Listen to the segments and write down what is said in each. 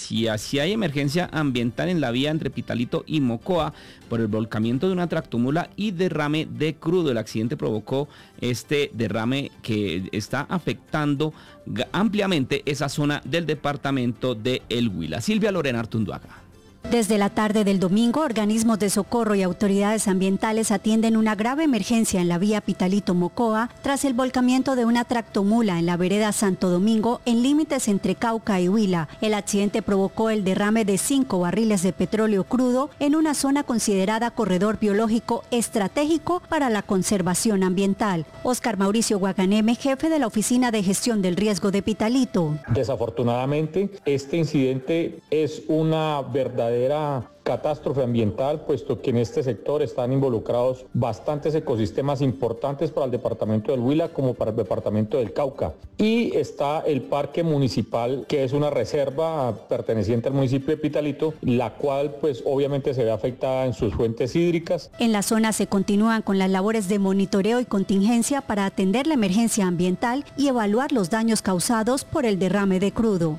Gracias. Si hay emergencia ambiental en la vía entre Pitalito y Mocoa por el volcamiento de una tractomula y derrame de crudo. El accidente provocó este derrame que está afectando ampliamente esa zona del departamento de El Huila. Silvia Lorena Artunduaga. Desde la tarde del domingo, organismos de socorro y autoridades ambientales atienden una grave emergencia en la vía Pitalito-Mocoa tras el volcamiento de una tractomula en la vereda Santo Domingo en límites entre Cauca y Huila. El accidente provocó el derrame de 5 barriles de petróleo crudo en una zona considerada corredor biológico estratégico para la conservación ambiental. Óscar Mauricio Guaganeme, jefe de la Oficina de Gestión del Riesgo de Pitalito. Desafortunadamente, este incidente es una verdadera catástrofe ambiental, puesto que en este sector están involucrados bastantes ecosistemas importantes para el departamento del Huila como para el departamento del Cauca. Y está el parque municipal, que es una reserva perteneciente al municipio de Pitalito, la cual pues obviamente se ve afectada en sus fuentes hídricas. En la zona se continúan con las labores de monitoreo y contingencia para atender la emergencia ambiental y evaluar los daños causados por el derrame de crudo.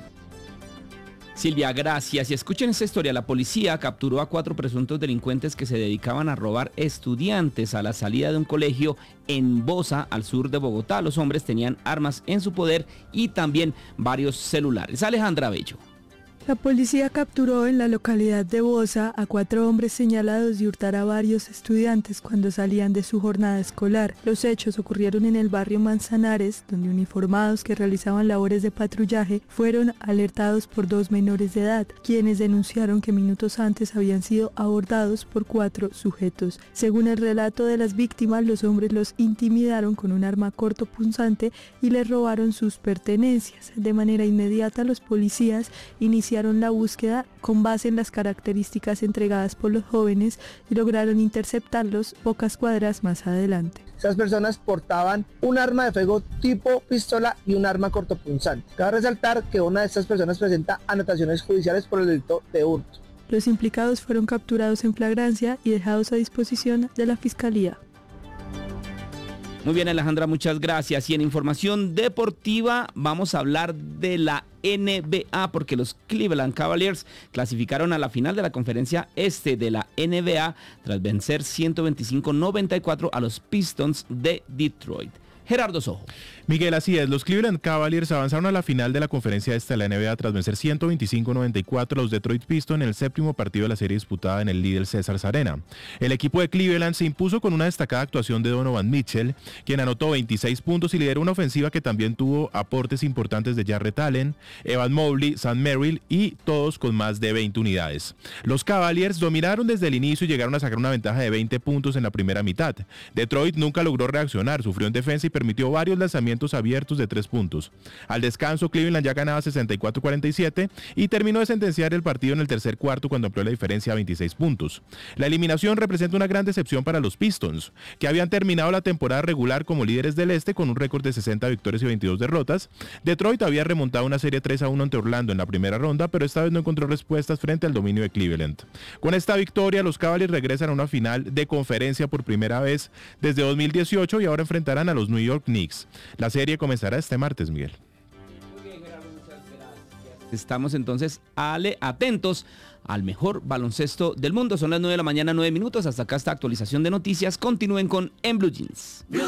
Silvia, gracias. Y escuchen esta historia. La policía capturó a 4 presuntos delincuentes que se dedicaban a robar estudiantes a la salida de un colegio en Bosa, al sur de Bogotá. Los hombres tenían armas en su poder y también varios celulares. Alejandra Bello. La policía capturó en la localidad de Bosa a 4 hombres señalados de hurtar a varios estudiantes cuando salían de su jornada escolar. Los hechos ocurrieron en el barrio Manzanares, donde uniformados que realizaban labores de patrullaje fueron alertados por 2 menores de edad, quienes denunciaron que minutos antes habían sido abordados por 4 sujetos. Según el relato de las víctimas, los hombres los intimidaron con un arma cortopunzante y les robaron sus pertenencias. De manera inmediata, los policías iniciaron la búsqueda con base en las características entregadas por los jóvenes y lograron interceptarlos pocas cuadras más adelante. Esas personas portaban un arma de fuego tipo pistola y un arma cortopunzante. Cabe resaltar que una de estas personas presenta anotaciones judiciales por el delito de hurto. Los implicados fueron capturados en flagrancia y dejados a disposición de la Fiscalía. Muy bien, Alejandra, muchas gracias. Y en información deportiva vamos a hablar de la NBA, porque los Cleveland Cavaliers clasificaron a la final de la conferencia este de la NBA tras vencer 125-94 a los Pistons de Detroit. Gerardo Sojo. Miguel, así es, los Cleveland Cavaliers avanzaron a la final de la conferencia esta de la NBA tras vencer 125-94 a los Detroit Pistons en el 7º partido de la serie disputada en el Lidl Caesars Arena. El equipo de Cleveland se impuso con una destacada actuación de Donovan Mitchell, quien anotó 26 puntos y lideró una ofensiva que también tuvo aportes importantes de Jarrett Allen, Evan Mobley, Sam Merrill y todos con más de 20 unidades. Los Cavaliers dominaron desde el inicio y llegaron a sacar una ventaja de 20 puntos en la primera mitad. Detroit nunca logró reaccionar, sufrió en defensa y permitió varios lanzamientos abiertos de 3 puntos. Al descanso, Cleveland ya ganaba 64-47 y terminó de sentenciar el partido en el tercer cuarto cuando amplió la diferencia a 26 puntos. La eliminación representa una gran decepción para los Pistons, que habían terminado la temporada regular como líderes del este con un récord de 60 victorias y 22 derrotas. Detroit había remontado una serie 3-1 ante Orlando en la primera ronda, pero esta vez no encontró respuestas frente al dominio de Cleveland. Con esta victoria, los Cavaliers regresan a una final de conferencia por primera vez desde 2018 y ahora enfrentarán a los New York Knicks. La serie comenzará este martes, Miguel. Muy bien, Gerardo, muchas gracias. Estamos entonces atentos al mejor baloncesto del mundo. Son las 9 de la mañana, 9 minutos. Hasta acá esta actualización de noticias. Continúen con En Blue Jeans. Blue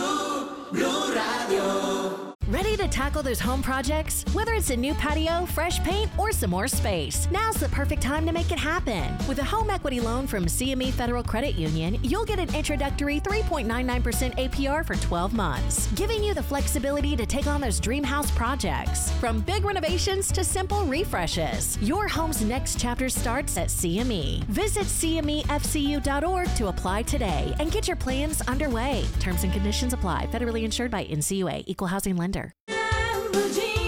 Radio. Ready to tackle those home projects? Whether it's a new patio, fresh paint, or some more space, now's the perfect time to make it happen. With a home equity loan from CME Federal Credit Union, you'll get an introductory 3.99% APR for 12 months, giving you the flexibility to take on those dream house projects. From big renovations to simple refreshes, your home's next chapter starts at CME. Visit CMEFCU.org to apply today and get your plans underway. Terms and conditions apply. Federally insured by NCUA. Equal housing lender.